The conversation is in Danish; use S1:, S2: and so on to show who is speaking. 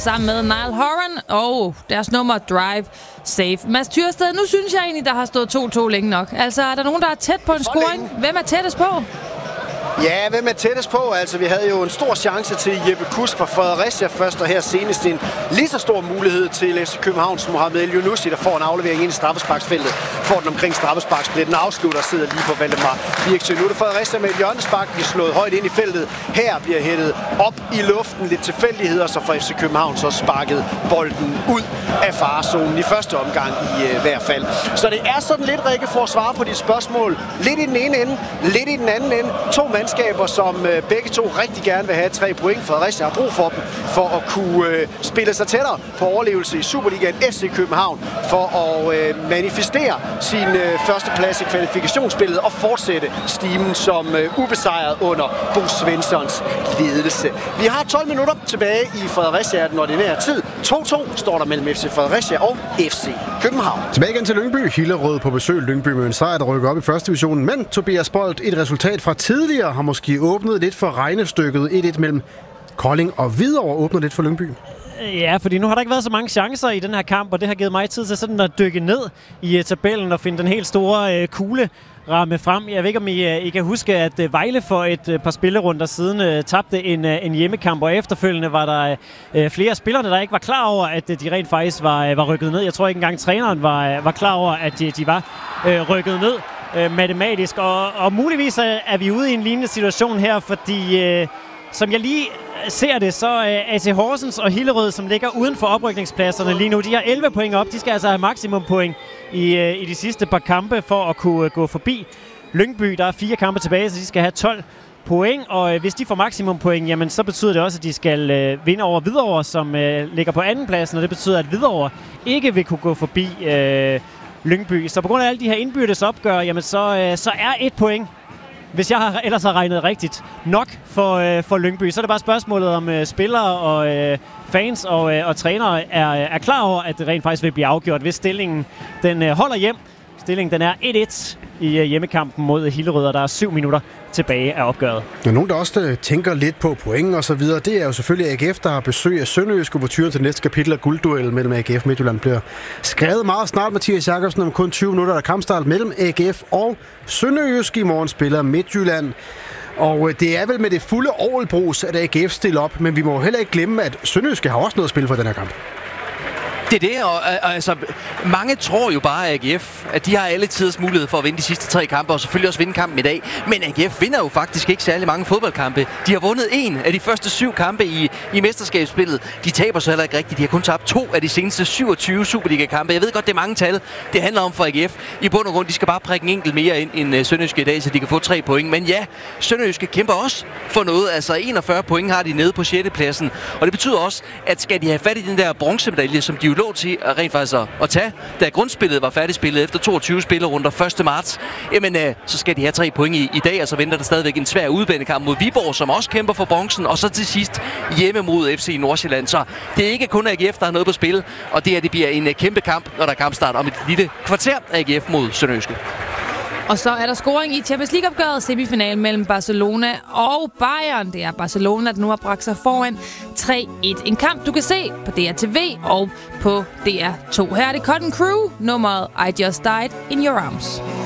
S1: sammen med Niall Horan og deres nummer Drive Safe. Mads Tyrsted, nu synes jeg egentlig, der har stået 2-2 længe nok. Altså, er der nogen, der er tæt på en scoring? Hvem er tættest på?
S2: Ja, hvem er tættest på? Altså, vi havde jo en stor chance til Jeppe Kusk fra Fredericia først, og her senest en lige så stor mulighed til FC Københavns Mohamed El Younousi, der får en aflevering ind i straffesparksfeltet. Får den omkring straffesparkspletten, afslutter og sidder lige på Valdemar Birksø. Nu er det Fredericia med et hjørnespark, bliver slået højt ind i feltet. Her bliver hættet op i luften, lidt tilfældigheder, så får FC København så sparket bolden ud af farezonen i første omgang i hvert fald. Så det er sådan lidt, Rikke, for at svare på dit spørgsmål. Lidt i den ene ende, lidt i den anden ende. To mandskaber, som begge to rigtig gerne vil have 3 point. Fredericia har brug for dem for at kunne spille sig tættere på overlevelse i Superligaen. FC København for at manifestere sin førsteplads i kvalifikationsspillet og fortsætte stimen som ubesejret under Bo Svenssons ledelse. Vi har 12 minutter tilbage i Fredericia den ordinære tid. 2-2 står der mellem FC Fredericia og FC København.
S3: Tilbage igen til Lyngby. Hillerød på besøg. Lyngby med en sejr, der rykker op i første divisionen. Men Tobias Bolt, et resultat fra tidligere har måske åbnet lidt for regnestykket. 1-1 mellem Kolding og Hvidovre åbner lidt for Lyngby.
S4: Ja, fordi nu har der ikke været så mange chancer i den her kamp, og det har givet mig tid til sådan at dykke ned i tabellen og finde den helt store kugle ramme frem. Jeg ved ikke, om I kan huske, at Vejle for et par spillerunder siden tabte en hjemmekamp, og efterfølgende var der flere af spillerne, der ikke var klar over, at de rent faktisk var rykket ned. Jeg tror ikke engang træneren var klar over, at de var rykket ned matematisk, og muligvis er vi ude i en lignende situation her, fordi som jeg lige ser det, så AC Horsens og Hillerød, som ligger uden for oprykningspladserne lige nu, de har 11 point op. De skal altså have maksimum point i de sidste par kampe for at kunne gå forbi Lyngby. Der er 4 kampe tilbage, så de skal have 12 point, og hvis de får maksimum point, jamen så betyder det også, at de skal vinde over Hvidovre, som ligger på andenpladsen, og det betyder, at Hvidovre ikke vil kunne gå forbi Lyngby. Så på grund af alle de her indbyrdes opgør, jamen så er 1 point, hvis jeg ellers har regnet rigtigt, nok for Lyngby. Så er det bare spørgsmålet om spillere og fans og trænere er klar over, at det rent faktisk vil blive afgjort, hvis stillingen den holder hjem. Stillingen den er 1-1 i hjemmekampen mod Hillerød, og der er 7 minutter tilbage af opgøret.
S3: Der er nogen, der også tænker lidt på point og så videre. Det er jo selvfølgelig AGF, der har besøg af Sønderjysk. Overturen til næste kapitel af guldduellen mellem AGF og Midtjylland bliver skrevet meget snart. Mathias Jakobsen, om kun 20 minutter, der kampstart mellem AGF og Sønderjysk. I morgen spiller Midtjylland. Og det er vel med det fulde orgelbrus, at AGF stiller op. Men vi må heller ikke glemme, at Sønderjysk har også noget at spille for den her kamp.
S5: Det er det, og altså, mange tror jo bare, at AGF, at de har alle tiders mulighed for at vinde de sidste 3 kampe, og selvfølgelig også vinde kampen i dag. Men AGF vinder jo faktisk ikke særlig mange fodboldkampe. De har vundet 1 af de første 7 kampe i mesterskabsspillet. De taber så heller ikke rigtigt. De har kun tabt 2 af de seneste 27 Superliga-kampe. Jeg ved godt, det er mange tal. Det handler om for AGF. I bund og grund, de skal bare prikke en enkelt mere ind end Sønderjyske i dag, så de kan få 3 point. Men ja, Sønderjyske kæmper også for noget. Altså 41 point har de nede på 6. pladsen. Og det betyder også, at skal de have fat i den der bronzemedalje, som de jo lå til at rent faktisk at tage, da grundspillet var færdigspillet efter 22 spillerunder 1. marts, jamen så skal de have 3 point i dag, og så venter der stadigvæk en svær udbanekamp mod Viborg, som også kæmper for bronzen, og så til sidst hjemme mod FC Nordsjælland. Så det er ikke kun AGF, der har noget på spil, og det bliver en kæmpe kamp, når der er kampstart om et lille kvarter AGF mod Sønderjyske.
S1: Og så er der scoring i Champions League-opgøret, semifinal mellem Barcelona og Bayern. Det er Barcelona, der nu har bragt sig foran 3-1. En kamp, du kan se på DRTV og på DR2. Her er det Cotton Crew, nummeret I Just Died in Your Arms.